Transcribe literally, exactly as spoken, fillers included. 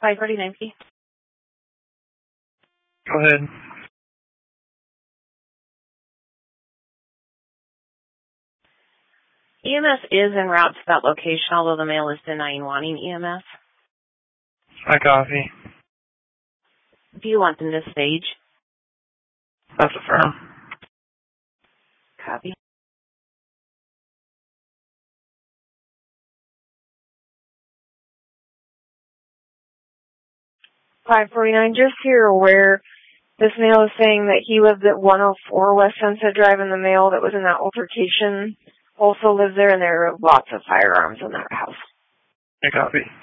five forty-nine P. Go ahead. E M S is en route to that location, although the male is denying wanting E M S. I copy. Do you want them to stage? That's affirm. Copy. five forty-nine, just so you're aware, this male is saying that he lives at one oh four West Sunset Drive, and the male that was in that altercation also lives there, and there are lots of firearms in that house. I copy.